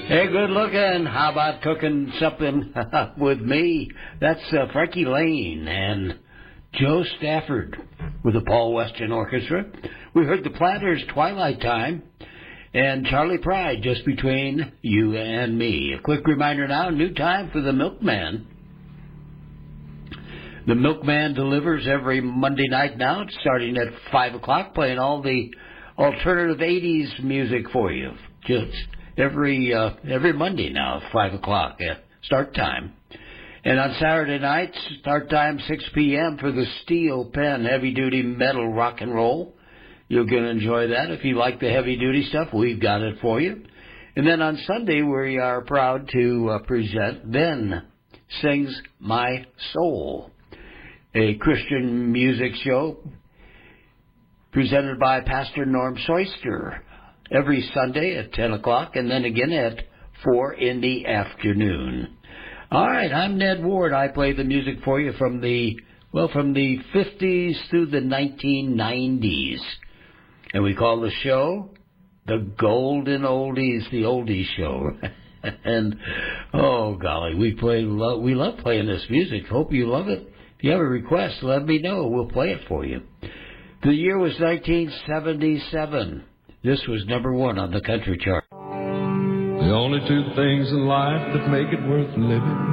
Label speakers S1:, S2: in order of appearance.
S1: Hey, good looking. How about cooking something with me? That's Frankie Lane and Joe Stafford with the Paul Weston Orchestra. We heard the Platters' Twilight Time and Charlie Pride, Just Between You and Me. A quick reminder now, new time for the Milkman. The Milkman delivers every Monday night now, starting at 5 o'clock, playing all the alternative 80s music for you. Just every Monday now, 5 o'clock start time. And on Saturday nights, start time 6 p.m. for the Steel Pen heavy-duty metal rock and roll. You're going to enjoy that. If you like the heavy-duty stuff, we've got it for you. And then on Sunday, we are proud to present Then Sings My Soul, a Christian music show presented by Pastor Norm Soyster every Sunday at 10 o'clock and then again at 4 in the afternoon. All right, I'm Ned Ward. I play the music for you from the 50s through the 1990s. And we call the show the Golden Oldies, the Oldies Show. And, oh, golly, we love playing this music. Hope you love it. If you have a request, let me know. We'll play it for you. The year was 1977. This was number 1 on the country chart.
S2: The only two things in life that make it worth living